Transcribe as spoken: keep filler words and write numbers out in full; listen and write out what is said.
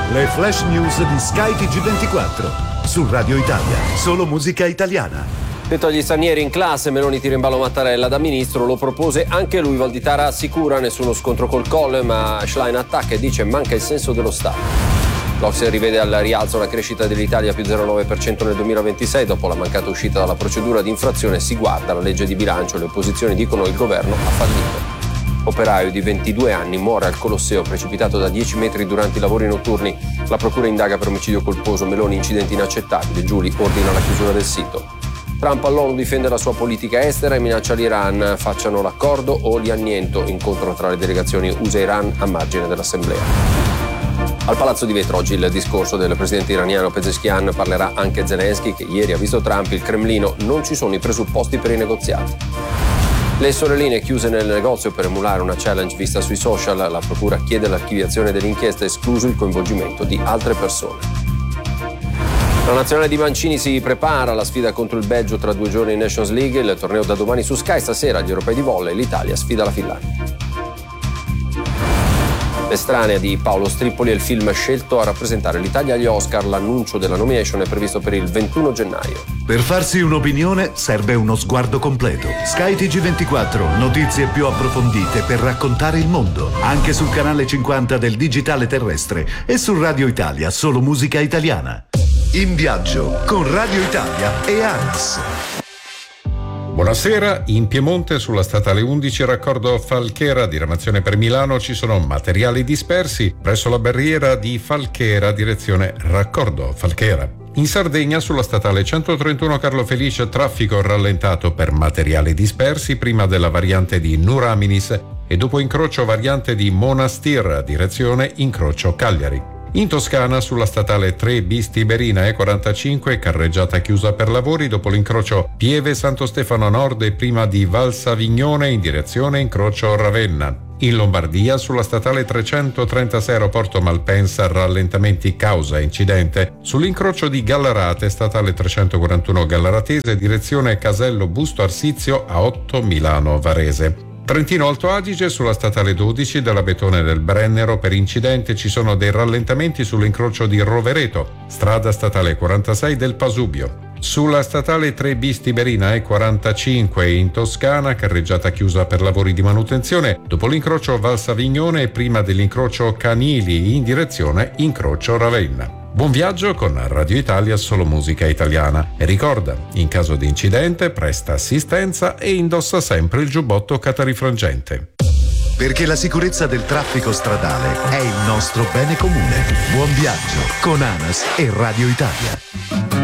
Le flash news di Sky T G ventiquattro. Su Radio Italia, solo musica italiana. Detto agli stranieri in classe, Meloni tira in ballo Mattarella. Da ministro lo propose anche lui. Valditara assicura nessuno scontro col Colle, ma Schlein attacca e dice manca il senso dello Stato. L'O C S E rivede al rialzo la crescita dell'Italia più zero virgola nove per cento nel duemilaventisei. Dopo la mancata uscita dalla procedura di infrazione si guarda la legge di bilancio. Le opposizioni dicono il governo ha fallito. Operaio di ventidue anni muore al Colosseo precipitato da dieci metri durante i lavori notturni. La procura indaga per omicidio colposo. Meloni incidenti inaccettabili. Giuli ordina la chiusura del sito. Trump all'ONU difende la sua politica estera e minaccia l'Iran. Facciano l'accordo o li anniento. Incontro tra le delegazioni U S A e Iran a margine dell'assemblea. Al Palazzo di Vetro oggi il discorso del presidente iraniano Pezeshkian. Parlerà anche Zelensky, che ieri ha visto Trump. Il Cremlino: non ci sono i presupposti per i negoziati. Le sorelline chiuse nel negozio per emulare una challenge vista sui social. La procura chiede l'archiviazione dell'inchiesta, escluso il coinvolgimento di altre persone. La nazionale di Mancini si prepara alla sfida contro il Belgio tra due giorni in Nations League. Il torneo da domani su Sky. Stasera gli europei di volley. L'Italia sfida la Finlandia. L'estranea di Paolo Strippoli è il film scelto a rappresentare l'Italia agli Oscar. L'annuncio della nomination è previsto per il ventuno gennaio. Per farsi un'opinione serve uno sguardo completo. Sky T G ventiquattro, notizie più approfondite per raccontare il mondo. Anche sul canale cinquanta del digitale terrestre e su Radio Italia, solo musica italiana. In viaggio con Radio Italia e ANAS. Buonasera, in Piemonte sulla statale undici raccordo Falchera diramazione per Milano ci sono materiali dispersi presso la barriera di Falchera direzione raccordo Falchera. In Sardegna sulla statale centotrentuno Carlo Felice traffico rallentato per materiali dispersi prima della variante di Nuraminis e dopo incrocio variante di Monastir direzione incrocio Cagliari. In Toscana sulla statale tre bis Tiberina E quarantacinque carreggiata chiusa per lavori dopo l'incrocio Pieve Santo Stefano Nord e prima di Val Savignone in direzione incrocio Ravenna. In Lombardia sulla statale trecentotrentasei aeroporto Malpensa rallentamenti causa incidente sull'incrocio di Gallarate statale trecentoquarantuno Gallaratese direzione Casello Busto Arsizio A otto Milano Varese. Trentino Alto Adige sulla statale dodici della Betone del Brennero per incidente ci sono dei rallentamenti sull'incrocio di Rovereto, strada statale quarantasei del Pasubio. Sulla statale tre bis Tiberina E quarantacinque in Toscana carreggiata chiusa per lavori di manutenzione dopo l'incrocio Val Savignone e prima dell'incrocio Canili in direzione incrocio Ravenna. Buon viaggio con Radio Italia, solo musica italiana. E ricorda, in caso di incidente, presta assistenza e indossa sempre il giubbotto catarifrangente. Perché la sicurezza del traffico stradale è il nostro bene comune. Buon viaggio con ANAS e Radio Italia.